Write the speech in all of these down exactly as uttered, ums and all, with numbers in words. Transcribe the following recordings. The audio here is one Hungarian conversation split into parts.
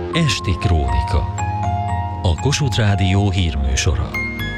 Esti Krónika. A Kossuth Rádió hírműsora.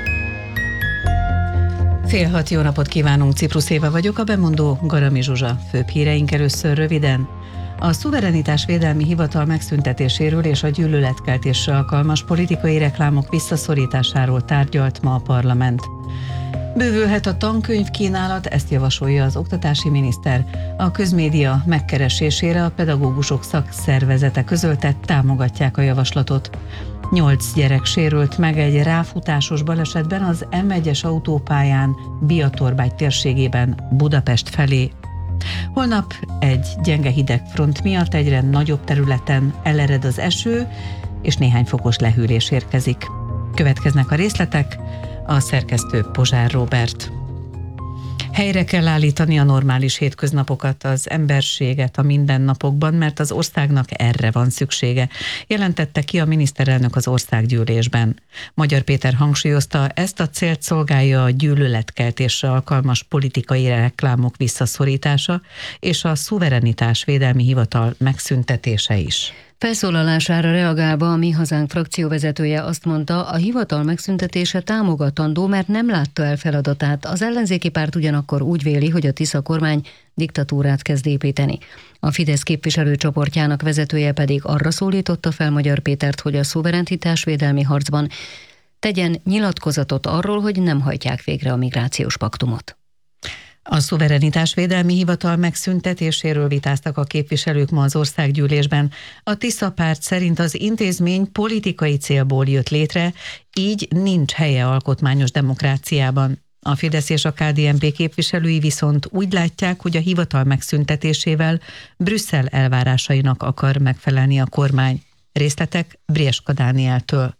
Fél hat, jó napot kívánunk, Ciprusz Éva vagyok, a bemondó Garami Zsuzsa. Főbb híreink először röviden. A szuverenitásvédelmi hivatal megszüntetéséről és a gyűlöletkeltésre alkalmas politikai reklámok visszaszorításáról tárgyalt ma a parlament. Bővülhet a tankönyvkínálat, ezt javasolja az oktatási miniszter. A közmédia megkeresésére a pedagógusok szakszervezete közölte, támogatják a javaslatot. Nyolc gyerek sérült meg egy ráfutásos balesetben az em egyes autópályán Biatorbágy térségében Budapest felé. Holnap egy gyenge hidegfront miatt egyre nagyobb területen elered az eső, és néhány fokos lehűlés érkezik. Következnek a részletek, a szerkesztő Pozsár Róbert. Helyre kell állítani a normális hétköznapokat, az emberséget a mindennapokban, mert az országnak erre van szüksége, jelentette ki a miniszterelnök az országgyűlésben. Magyar Péter hangsúlyozta, ezt a célt szolgálja a gyűlöletkeltésre alkalmas politikai reklámok visszaszorítása és a szuverenitásvédelmi hivatal megszüntetése is. Felszólalására reagálva a Mi Hazánk frakcióvezetője azt mondta, a hivatal megszüntetése támogatandó, mert nem látta el feladatát. Az ellenzéki párt ugyanakkor úgy véli, hogy a Tisza kormány diktatúrát kezd építeni. A Fidesz képviselőcsoportjának vezetője pedig arra szólította fel Magyar Pétert, hogy a szuverenitásvédelmi harcban tegyen nyilatkozatot arról, hogy nem hajtják végre a migrációs paktumot. A szuverenitásvédelmi hivatal megszüntetéséről vitáztak a képviselők ma az országgyűlésben. A Tisza párt szerint az intézmény politikai célból jött létre, így nincs helye alkotmányos demokráciában. A Fidesz és a ká dé en pé képviselői viszont úgy látják, hogy a hivatal megszüntetésével Brüsszel elvárásainak akar megfelelni a kormány. Részletek Brieska Dánieltől.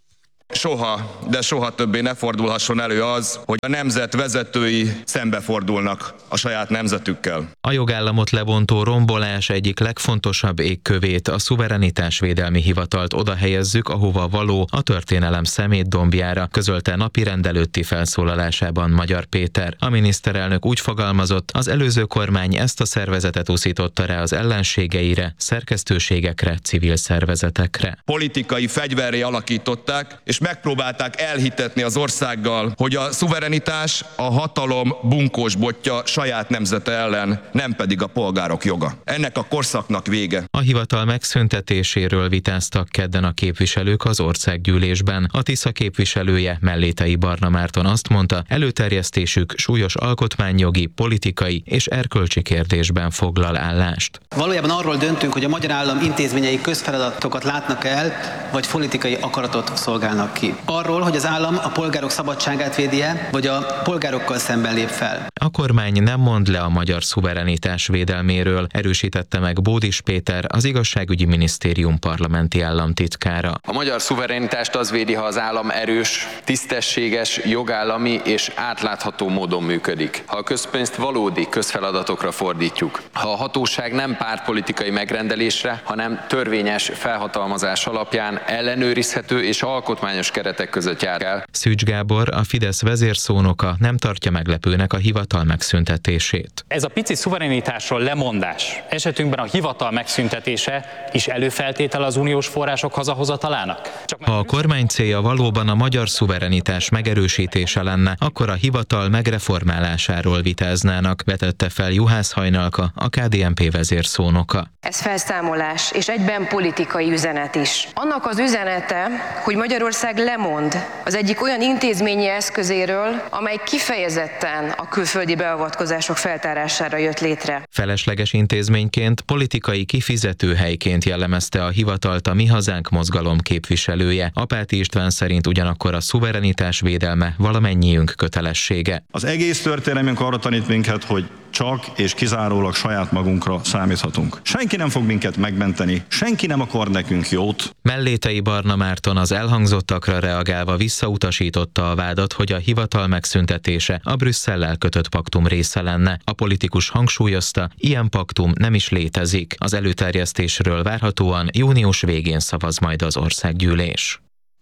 Soha, de soha többé ne fordulhasson elő az, hogy a nemzet vezetői szembefordulnak a saját nemzetükkel. A jogállamot lebontó rombolás egyik legfontosabb égkövét, a szuverenitásvédelmi hivatalt oda helyezzük, ahova való, a történelem szemétdombjára, közölte napirend előtti felszólalásában Magyar Péter. A miniszterelnök úgy fogalmazott, az előző kormány ezt a szervezetet uszította rá az ellenségeire, szerkesztőségekre, civil szervezetekre. Politikai fegyverré alakították, és megpróbálták elhitetni az országgal, hogy a szuverenitás a hatalom bunkós botja saját nemzete ellen, nem pedig a polgárok joga. Ennek a korszaknak vége. A hivatal megszüntetéséről vitáztak kedden a képviselők az országgyűlésben. A Tisza képviselője, Mellétei Barna Márton azt mondta, előterjesztésük súlyos alkotmányjogi, politikai és erkölcsi kérdésben foglal állást. Valójában arról döntünk, hogy a magyar állam intézményei közfeladatokat látnak el, vagy politikai akaratot szolgálnak ki. Arról, hogy az állam a polgárok szabadságát védi-e, vagy a polgárokkal szemben lép fel. A kormány nem mond le a magyar szuverenitás védelméről, erősítette meg Bódis Péter, az igazságügyi minisztérium parlamenti államtitkára. A magyar szuverenitást az védi, ha az állam erős, tisztességes, jogállami és átlátható módon működik. Ha a közpénzt valódi közfeladatokra fordítjuk. Ha a hatóság nem pártpolitikai megrendelésre, hanem törvényes felhatalmazás alapján ellenőrizhető és alkotmányos keretek között jár el. Szűcs Gábor, a Fidesz vezérszónoka nem tartja meglepőnek a hivatal megszüntetését. Ez a pici szuverenitásról lemondás esetünkben a hivatal megszüntetése is előfeltétel az uniós források hazahozatalának? Csak ha a kormány célja valóban a magyar szuverenitás megerősítése lenne, akkor a hivatal megreformálásáról vitáznának, vetette fel Juhász Hajnalka, a ká dé en pé vezérszónoka. Ez felszámolás és egyben politikai üzenet is. Annak az üzenete, hogy Magyarország lemond az egyik olyan intézményi eszközéről, amely kifejezetten a külföldi beavatkozások feltárására jött létre. Felesleges intézményként, politikai kifizetőhelyként jellemezte a hivatalt a Mi Hazánk mozgalom képviselője. Apáti István szerint ugyanakkor a szuverenitás védelme valamennyiünk kötelessége. Az egész történelmünk arra tanít minket, hogy csak és kizárólag saját magunkra számíthatunk. Senki nem fog minket megmenteni, senki nem akar nekünk jót. Mellétei Barna Márton az elhangzottakra reagálva visszautasította a vádat, hogy a hivatal megszüntetése a Brüsszellel kötött paktum része lenne. A politikus hangsúlyozta, ilyen paktum nem is létezik. Az előterjesztésről várhatóan június végén szavaz majd az országgyűlés.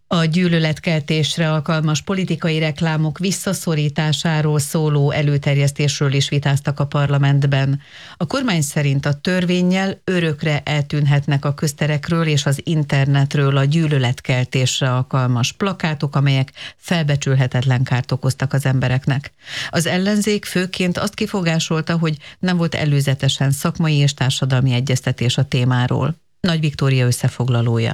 A gyűlöletkeltésre alkalmas politikai reklámok visszaszorításáról szóló előterjesztésről is vitáztak a parlamentben. A kormány szerint a törvénnyel örökre eltűnhetnek a közterekről és az internetről a gyűlöletkeltésre alkalmas plakátok, amelyek felbecsülhetetlen kárt okoztak az embereknek. Az ellenzék főként azt kifogásolta, hogy nem volt előzetesen szakmai és társadalmi egyeztetés a témáról. Nagy Viktória összefoglalója.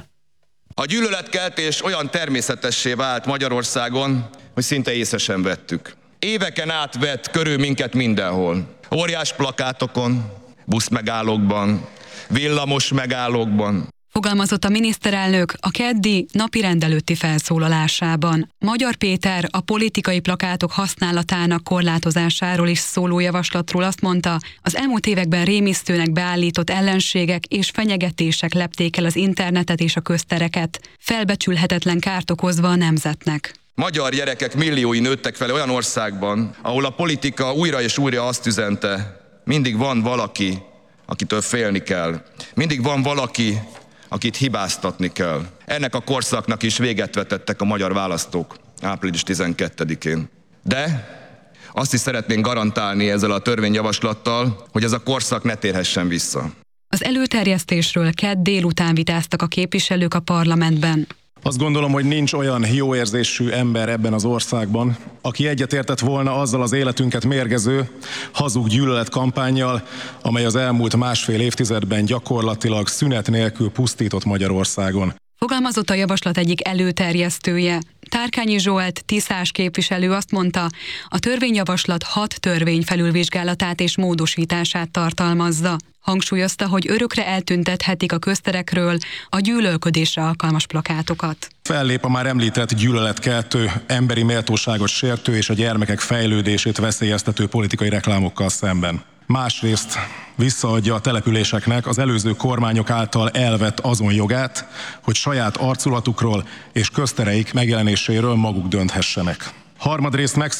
A gyűlöletkeltés olyan természetessé vált Magyarországon, hogy szinte észre sem vettük. Éveken át vett körül minket mindenhol. Óriás plakátokon, buszmegállókban, villamos megállókban. Fogalmazott a miniszterelnök a keddi napirend előtti felszólalásában. Magyar Péter a politikai plakátok használatának korlátozásáról is szóló javaslatról azt mondta, az elmúlt években rémisztőnek beállított ellenségek és fenyegetések lepték el az internetet és a köztereket, felbecsülhetetlen kárt okozva a nemzetnek. Magyar gyerekek milliói nőttek fel olyan országban, ahol a politika újra és újra azt üzente, mindig van valaki, akitől félni kell. Mindig van valaki, akit hibáztatni kell. Ennek a korszaknak is véget vetettek a magyar választók április tizenkettedikén. De azt is szeretnénk garantálni ezzel a törvényjavaslattal, hogy ez a korszak ne térhessen vissza. Az előterjesztésről kedd délután vitáztak a képviselők a parlamentben. Azt gondolom, hogy nincs olyan jó érzésű ember ebben az országban, aki egyetértett volna azzal az életünket mérgező, hazug gyűlöletkampánnyal, amely az elmúlt másfél évtizedben gyakorlatilag szünet nélkül pusztított Magyarországon. Fogalmazott a javaslat egyik előterjesztője. Tárkányi Zsolt, tiszás képviselő azt mondta, a törvényjavaslat hat törvény felülvizsgálatát és módosítását tartalmazza. Hangsúlyozta, hogy örökre eltüntethetik a közterekről a gyűlölködésre alkalmas plakátokat. Fellép a már említett gyűlöletkeltő, emberi méltóságot sértő és a gyermekek fejlődését veszélyeztető politikai reklámokkal szemben. Másrészt visszaadja a településeknek az előző kormányok által elvett azon jogát, hogy saját arculatukról és köztereik megjelenéséről maguk dönthessenek. Harmadrészt megszűnik